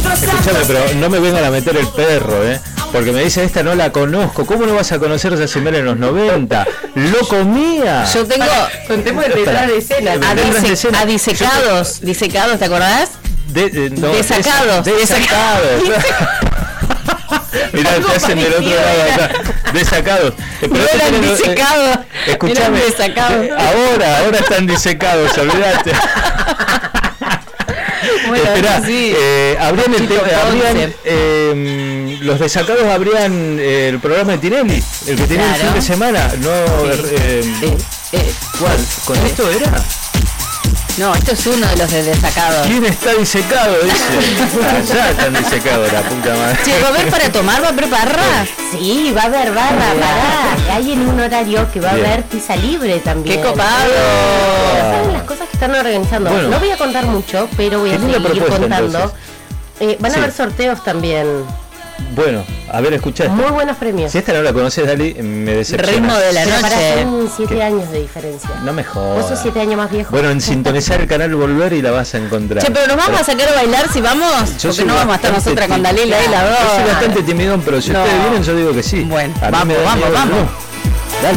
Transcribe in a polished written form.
Escúchame, pero no me vengan a meter el perro, porque me dice, esta no la conozco. ¿Cómo no vas a conocer a esa señora en los 90? ¡Lo comía! Yo tengo... Contemos detrás de escena. A disecados. ¿Disecados, te acordás? Desacados. Mirá, te hacen del otro lado acá. Desacados. No eran disecados. Escuchame. Ahora están disecados, olvídate. Bueno, esperá, sí. Los desacados habrían el programa de Tinelli, el que tiene el fin de semana. No, ¿cuál? ¿Con esto era? No, esto es uno de los de desacados. ¿Quién está disecado? Dice. Allá están disecados, la puta madre. Che, ¿va a haber para tomar? ¿Va a haber barra? Sí, va a haber barra, pará. Hay en un horario que va a haber pizza libre también. ¡Qué copado! ¿Saben las cosas que están organizando? Bueno. No voy a contar mucho, pero voy a seguir contando. Van a haber sorteos también. Bueno, a ver, escuchá esto. Muy buenos premios. Si esta no la conoces, Dali, me decepciona. Ritmo de la Pero noche. son 7 años de diferencia. No me jodas. Vos sos 7 años más viejo. Bueno, en sintonizar el canal Volver y la vas a encontrar. Che, pero nos vamos a sacar a bailar si vamos. Porque no vamos a estar nosotras con Dalila y la dos. Yo soy bastante timidón, pero si ustedes vienen, yo digo que sí. Bueno, vamos.